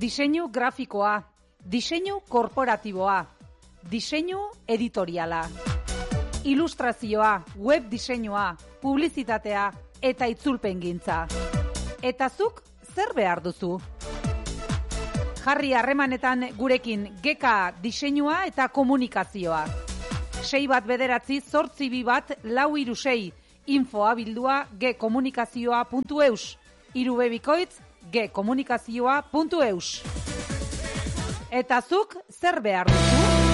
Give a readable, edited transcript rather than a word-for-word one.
Diseinu grafikoa, diseinu korporatiboa, diseinu editoriala, ilustrazioa, web diseinua, publizitatea eta itzulpengintza. Eta zuk zer behar duzu? Jarri harremanetan gurekin GK diseinua eta komunikazioa. 61982 info abildua gkomunikazioa.eus, irubebikoitz gkomunikazioa.eus. Eta zuk zer behar duzu?